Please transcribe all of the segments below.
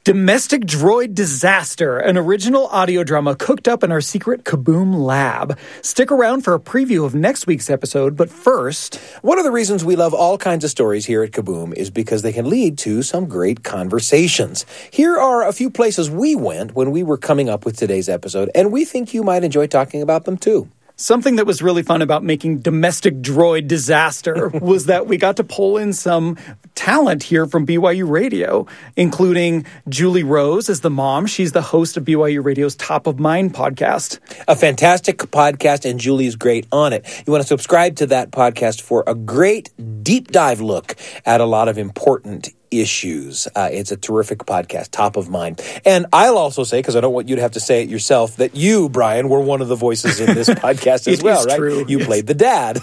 Domestic Droid Disaster, an original audio drama cooked up in our secret Kaboom lab. Stick around for a preview of next week's episode, but first... One of the reasons we love all kinds of stories here at Kaboom is because they can lead to some great conversations. Here are a few places we went when we were coming up with today's episode, and we think you might enjoy talking about them too. Something that was really fun about making Domestic Droid Disaster was that we got to pull in some talent here from BYU Radio, including Julie Rose as the mom. She's the host of BYU Radio's Top of Mind podcast. A fantastic podcast, and Julie's great on it. You want to subscribe to that podcast for a great deep dive look at a lot of important issues. It's a terrific podcast, Top of Mind. And I'll also say, because I don't want you to have to say it yourself, that you, Brian, were one of the voices in this podcast as well, right? True. You played the dad.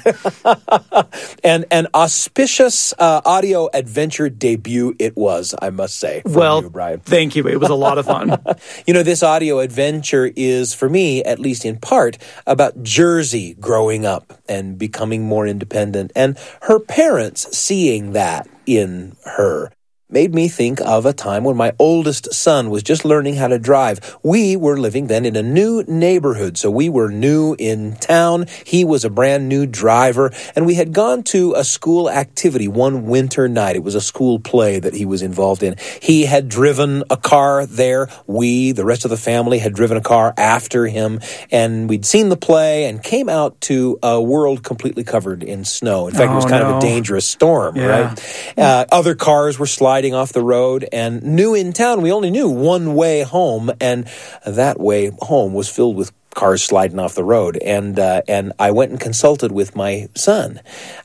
And an auspicious audio adventure debut it was, I must say, from you, Brian. Thank you. It was a lot of fun. You know, this audio adventure is, for me, at least in part, about Jersey growing up and becoming more independent, and her parents seeing that in her. Made me think of a time when my oldest son was just learning how to drive. We were living then in a new neighborhood, so we were new in town. He was a brand new driver, and we had gone to a school activity one winter night. It was a school play that he was involved in. He had driven a car there. We, the rest of the family, had driven a car after him, and we'd seen the play and came out to a world completely covered in snow. In fact, it was kind of a dangerous storm, right? Other cars were sliding off the road, and new in town, we only knew one way home, and that way home was filled with cars sliding off the road. And I went and consulted with my son.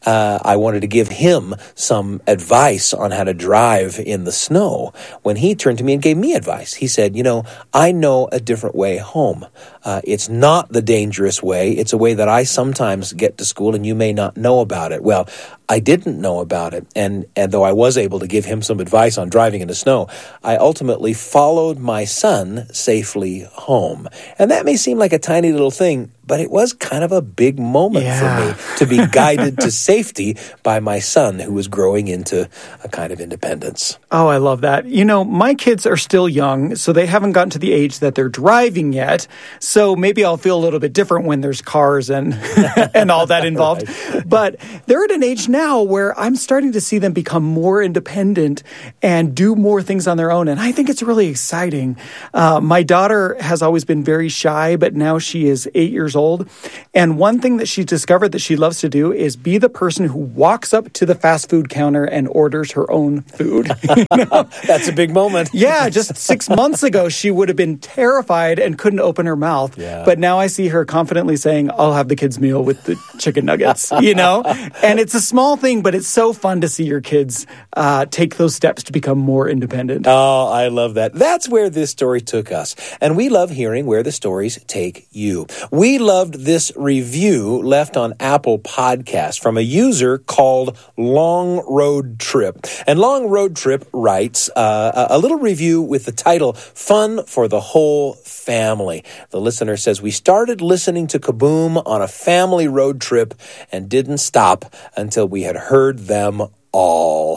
I wanted to give him some advice on how to drive in the snow. When he turned to me and gave me advice, he said, you know, I know a different way home. It's not the dangerous way. It's a way that I sometimes get to school, and you may not know about it. Well, I didn't know about it, and though I was able to give him some advice on driving in the snow, I ultimately followed my son safely home. And that may seem like a tiny little thing, but it was kind of a big moment for me to be guided to safety by my son, who was growing into a kind of independence. Oh, I love that. You know, my kids are still young, so they haven't gotten to the age that they're driving yet. So maybe I'll feel a little bit different when there's cars and and all that involved. Right. But they're at an age now where I'm starting to see them become more independent and do more things on their own. And I think it's really exciting. My daughter has always been very shy, but now she is 8 years old. And one thing that she's discovered that she loves to do is be the person who walks up to the fast food counter and orders her own food. You know? That's a big moment. Yeah, just 6 months ago, she would have been terrified and couldn't open her mouth. Yeah. But now I see her confidently saying, I'll have the kids' meal with the chicken nuggets, you know? And it's a small thing, but it's so fun to see your kids take those steps to become more independent. Oh, I love that. That's where this story took us. And we love hearing where the stories take you. We loved this review left on Apple Podcasts from a user called Long Road Trip. And Long Road Trip writes a little review with the title, Fun for the Whole Family. The listener says, we started listening to Kaboom on a family road trip and didn't stop until we had heard them all.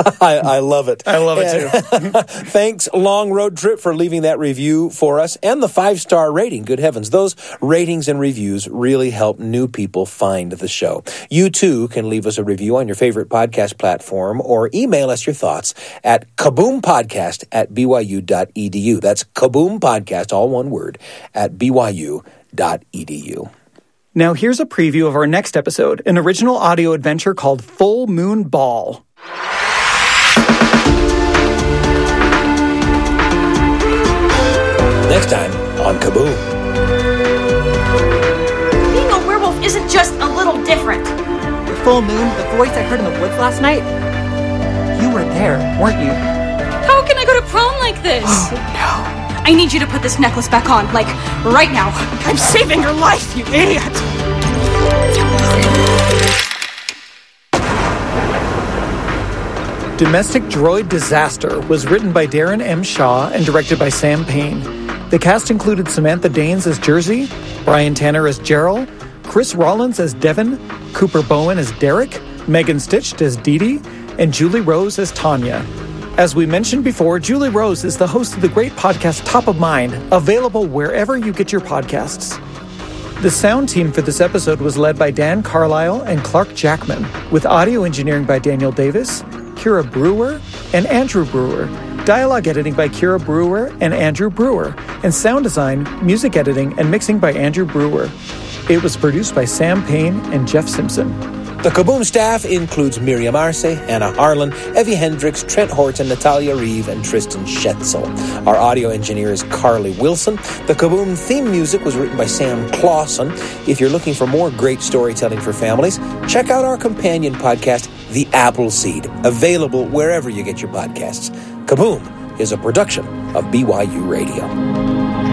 I love it. I love it too. Thanks, Long Road Trip, for leaving that review for us, and the 5-star rating. Good heavens, those ratings and reviews really help new people find the show. You too can leave us a review on your favorite podcast platform or email us your thoughts at kaboompodcast@byu.edu. That's Kaboom Podcast, all one word, at byu.edu. Now here's a preview of our next episode, an original audio adventure called Full Moon Ball. Next time on Kaboom. Being a werewolf isn't just a little different. The full moon, the voice I heard in the woods last night, you were there, weren't you? How can I go to prom like this? Oh, no. I need you to put this necklace back on, like, right now. I'm saving your life, you idiot! Domestic Droid Disaster was written by Darren M. Shaw and directed by Sam Payne. The cast included Samantha Danes as Jersey, Brian Tanner as Gerald, Chris Rollins as Devin, Cooper Bowen as Derek, Megan Stitched as Dee Dee, and Julie Rose as Tanya. As we mentioned before, Julie Rose is the host of the great podcast Top of Mind, available wherever you get your podcasts. The sound team for this episode was led by Dan Carlisle and Clark Jackman, with audio engineering by Daniel Davis, Kira Brewer, and Andrew Brewer, dialogue editing by Kira Brewer and Andrew Brewer, and sound design, music editing, and mixing by Andrew Brewer. It was produced by Sam Payne and Jeff Simpson. The Kaboom staff includes Miriam Arce, Anna Harlan, Evie Hendricks, Trent Horton, Natalia Reeve, and Tristan Schetzel. Our audio engineer is Carly Wilson. The Kaboom theme music was written by Sam Clausen. If you're looking for more great storytelling for families, check out our companion podcast, The Appleseed, available wherever you get your podcasts. Kaboom is a production of BYU Radio.